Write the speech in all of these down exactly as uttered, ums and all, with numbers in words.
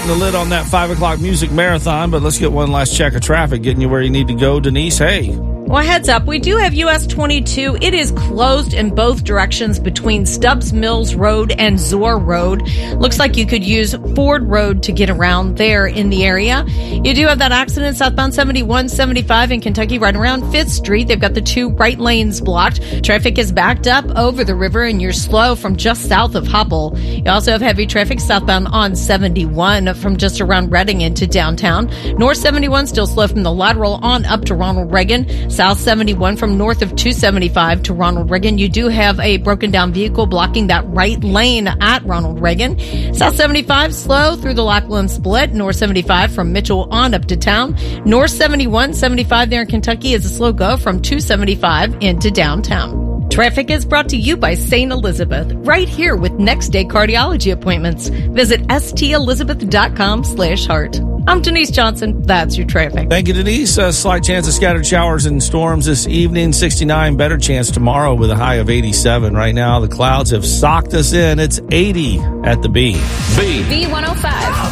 the lid on that five o'clock music marathon, but let's get one last check of traffic, getting you where you need to go. Denise, hey. Well, heads up, we do have U S twenty-two. It is closed in both directions between Stubbs Mills Road and Zor Road. Looks like you could use Ford Road to get around there in the area. You do have that accident southbound seventy-one seventy-five in Kentucky right around fifth Street. They've got the two right lanes blocked. Traffic is backed up over the river and you're slow from just south of Hubble. You also have heavy traffic southbound on seventy-one from just around Reading into downtown. North seventy-one still slow from the lateral on up to Ronald Reagan. South seventy-one from north of two seventy-five to Ronald Reagan. You do have a broken down vehicle blocking that right lane at Ronald Reagan. South seventy-five slow through the Lackland Split. North seventy-five from Mitchell on up to town. North seventy-one seventy-five there in Kentucky is a slow go from two seventy-five into downtown. Traffic is brought to you by Saint Elizabeth, right here with next day cardiology appointments. Visit stelizabeth.com slash heart. I'm Denise Johnson. That's your traffic. Thank you, Denise. A slight chance of scattered showers and storms this evening. sixty-nine, better chance tomorrow with a high of eighty-seven. Right now, the clouds have socked us in. It's eighty at the B. B. B one oh five.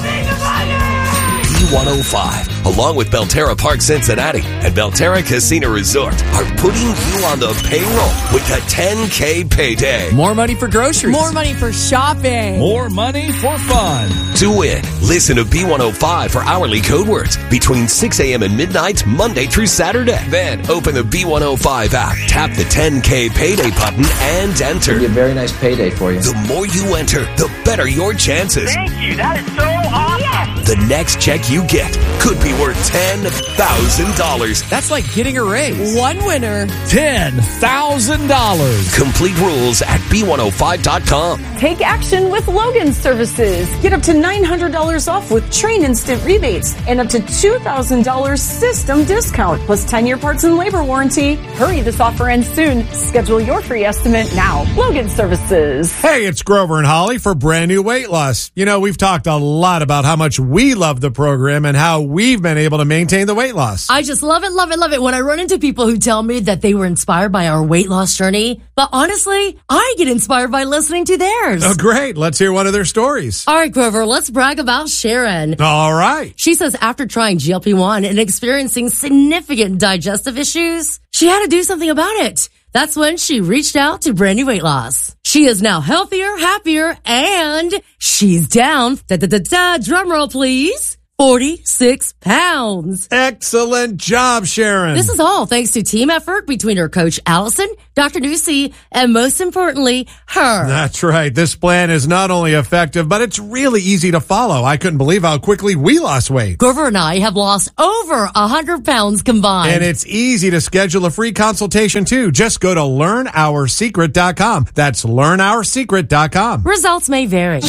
B one oh five, along with Belterra Park Cincinnati and Belterra Casino Resort, are putting you on the payroll with a ten K payday. More money for groceries. More money for shopping. More money for fun. To win, listen to B one oh five for hourly code words between six a.m. and midnight, Monday through Saturday. Then open the B one oh five app, tap the ten K payday button, and enter. It'll be a very nice payday for you. The more you enter, the better your chances. Thank you. That is so awesome. Yes. The next check you get could be worth ten thousand dollars. That's like getting a raise. One winner. ten thousand dollars. Complete rules at B one oh five dot com. Take action with Logan Services. Get up to nine hundred dollars off with Train Instant rebates and up to two thousand dollars system discount plus ten-year parts and labor warranty. Hurry, this offer ends soon. Schedule your free estimate now. Logan Services. Hey, it's Grover and Holly for Brand New Weight Loss. You know, we've talked a lot about how much we love the program and how we've been able to maintain the weight loss. I just love it, love it, love it when I run into people who tell me that they were inspired by our weight loss journey. But honestly, I get inspired by listening to theirs. Oh, great. Let's hear one of their stories. All right, Grover, let's brag about Sharon. All right. She says after trying G L P one and experiencing significant digestive issues, she had to do something about it. That's when she reached out to Brand New Weight Loss. She is now healthier, happier, and she's down, da da da da, drum roll please, forty-six pounds. Excellent job, Sharon. This is all thanks to team effort between her coach, Allison, Doctor Nusi, and most importantly, her. That's right. This plan is not only effective, but it's really easy to follow. I couldn't believe how quickly we lost weight. Grover and I have lost over one hundred pounds combined. And it's easy to schedule a free consultation, too. Just go to learn our secret dot com. That's learn our secret dot com. Results may vary.